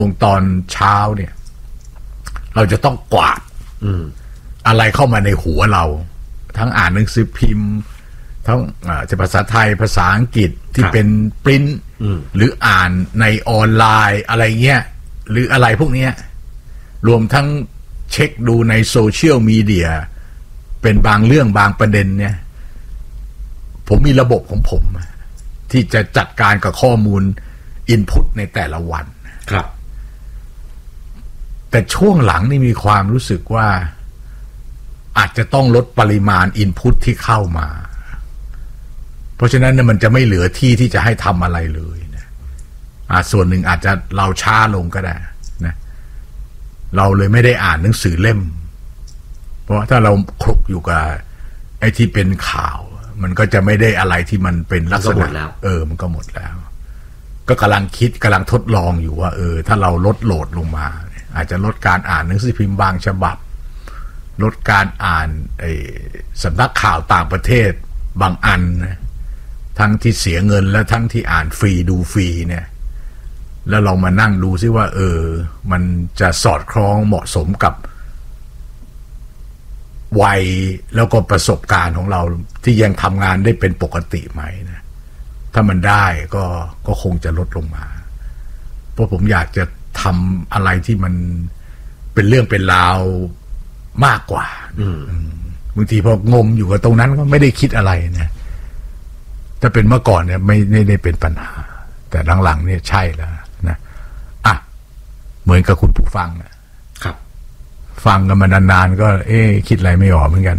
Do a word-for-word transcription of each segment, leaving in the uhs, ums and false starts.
วงตอนเช้าเนี่ยเราจะต้องกวาดอะไรเข้ามาในหัวเราทั้งอ่านหนังสือพิมพ์ทั้งจะภาษาไทยภาษาอังกฤษที่เป็นปริ้นหรืออ่านในออนไลน์อะไรเงี้ยหรืออะไรพวกนี้รวมทั้งเช็คดูในโซเชียลมีเดียเป็นบางเรื่องบางประเด็นเนี่ยผมมีระบบของผมที่จะจัดการกับข้อมูลอินพุตในแต่ละวันครับแต่ช่วงหลังนี่มีความรู้สึกว่าอาจจะต้องลดปริมาณอินพุตที่เข้ามาเพราะฉะนั้นเนี่ยมันจะไม่เหลือที่ที่จะให้ทำอะไรเลยนะอ่าส่วนหนึ่งอาจจะเราช้าลงก็ได้นะเราเลยไม่ได้อ่านหนังสือเล่มเพราะถ้าเราคลุกอยู่กับไอ้ที่เป็นข่าวมันก็จะไม่ได้อะไรที่มันเป็นลักษณะเออมันก็หมดแล้วก็กำลังคิดกำลังทดลองอยู่ว่าเออถ้าเราลดโหลดลงมาอาจจะลดการอ่านหนังสือพิมพ์บางฉบับลดการอ่านไอ้สำนักข่าวต่างประเทศบางอันนะทั้งที่เสียเงินและทั้งที่อ่านฟรีดูฟรีเนี่ยแล้วเรามานั่งดูซิว่าเออมันจะสอดคล้องเหมาะสมกับวัยแล้วก็ประสบการณ์ของเราที่ยังทำงานได้เป็นปกติไหมนะถ้ามันได้ก็ก็คงจะลดลงมาเพราะผมอยากจะทำอะไรที่มันเป็นเรื่องเป็นราวมากกว่าบางทีพองมอยู่กับตรงนั้นก็ไม่ได้คิดอะไรนะถ้าเป็นเมื่อก่อนเนี่ยไม่ไม่ได้เป็นปัญหาแต่หลังๆเนี่ยใช่แล้วนะอ่ะเหมือนกับคุณผู้ฟังนะครับฟังกันมานานๆก็เอ๊ะคิดอะไรไม่ออกเหมือนกัน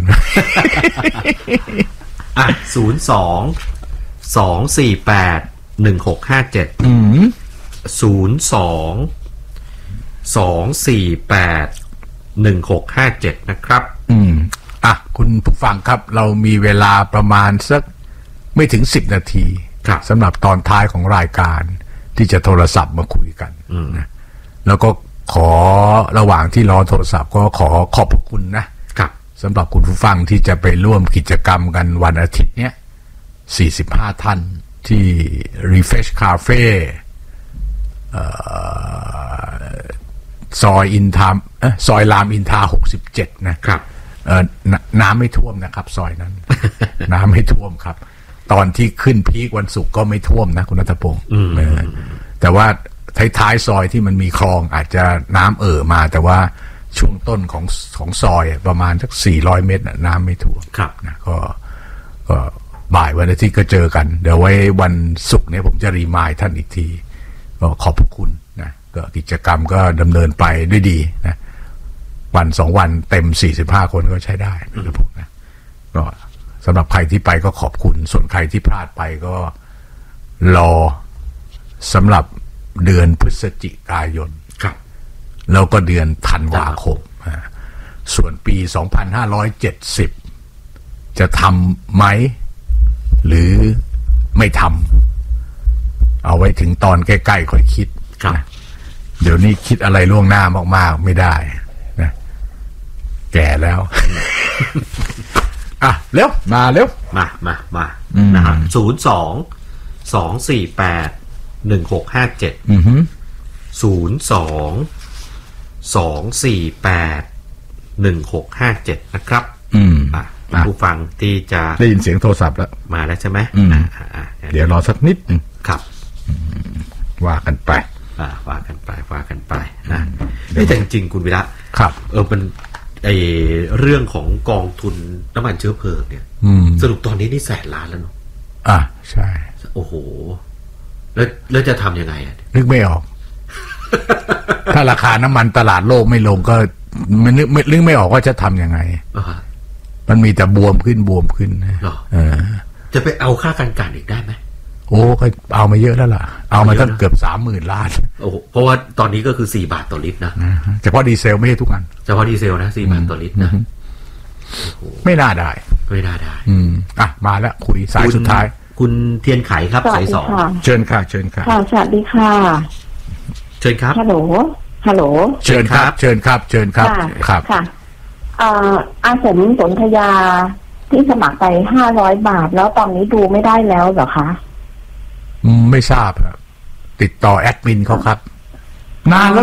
อ่ะศูนย์สองสองสี่แปดหนึ่งหกห้าเจ็ดอืมศูนย์สองสองสี่แปดหนึ่งหกห้าเจ็ดนะครับอืมอ่ะคุณผู้ฟังครับเรามีเวลาประมาณสักไม่ถึงสิบนาทีสำหรับตอนท้ายของรายการที่จะโทรศัพท์มาคุยกันนะแล้วก็ขอระหว่างที่รอโทรศัพท์ก็ขอขอบคุณนะครับสำหรับคุณผู้ฟังที่จะไปร่วมกิจกรรมกันวันอาทิตย์เนี้ยสี่สิบห้าท่านที่ Refresh Cafe ซอยอินทามซอยรามอินทราหกสิบเจ็ดนะครับน้ำไม่ท่วมนะครับซอยนั้น น้ำไม่ท่วมครับตอนที่ขึ้นพีควันศุกร์ก็ไม่ท่วมนะคุณณัฐพงศ์แต่ว่าท้ายๆซอยที่มันมีคลองอาจจะน้ำเอ่อมาแต่ว่าช่วงต้นของของซอยประมาณสักสี่ร้อยเมตรน้ำไม่ท่วมนะก็ก็บ่ายวันอาทิตย์ก็เจอกันเดี๋ยวไว้วันศุกร์เนี่ยผมจะรีมายท่านอีกทีก็ขอบคุณนะก็กิจกรรมก็ดำเนินไปด้วยดีนะวันสองวันเต็มสี่สิบห้าคนก็ใช้ได้นะผมนะก็สำหรับใครที่ไปก็ขอบคุณส่วนใครที่พลาดไปก็รอสำหรับเดือนพฤศจิกายนครับแล้วก็เดือนธันวาคมส่วนปีสองพันห้าร้อยเจ็ดสิบจะทำไหมหรือไม่ทำเอาไว้ถึงตอนใกล้ๆค่อยคิดนะเดี๋ยวนี้คิดอะไรล่วงหน้ามากๆไม่ได้นะแก่แล้ว อ่ะเร็วมาเร็วมามามานะครับศูนย์สองสองสี่แปดหนึ่งหกห้าเจ็ดศูนย์สองสองสี่แปดหนึ่งหกห้าเจ็ดนะครับอืมอ่ะผู้ฟังที่จะได้ยินเสียงโทรศัพท์แล้วมาแล้วใช่ไหมอ่าเดี๋ยวรอสักนิดนึงครับว่ากันไปอ่าว่ากันไปว่ากันไปนะแต่จริงๆคุณวิระครับเออมันไอเรื่องของกองทุนน้ำมันเชื้อเพลิงเนี่ยสรุปตอนนี้นี่แสนล้านแล้วเนาะอ่าใช่โอ้โหแล้วแล้วจะทำยังไงอ่ะนึกไม่ออก ถ้าราคาน้ำมันตลาดโลกไม่ลงก็มันนึกนึกไม่ออกว่าจะทำยังไงมันมีแต่บวมขึ้นบวมขึ้นนะเออจะไปเอาค่าการกันอีกได้ไหมโอ้ก็เอามาเยอะแล้วล่ะเอามาตั้งเกือบสามหมื่นล้านโอ้เพราะว่าตอนนี้ก็คือสี่บาทต่อลิตรนะเฉพาะดีเซลไม่ใช่ทุกอันเฉพาะดีเซลนะสี่บาทต่อลิตรนะไม่น่าได้ไม่น่าได้อืมอ่ะมาแล้วคุยสายสุดท้ายคุณเทียนไขครับสายสองเชิญค่ะเชิญค่ะค่ะสวัสดีค่ะเชิญครับฮัลโหลฮัลโหลเชิญครับเชิญครับเชิญครับครับค่ะเอ่ออาสมสนธยาที่สมัครไปห้าร้อยบาทแล้วตอนนี้ดูไม่ได้แล้วเหรอคะไม่ทราบครับติดต่อแอดมินเขาครับนานแล้ว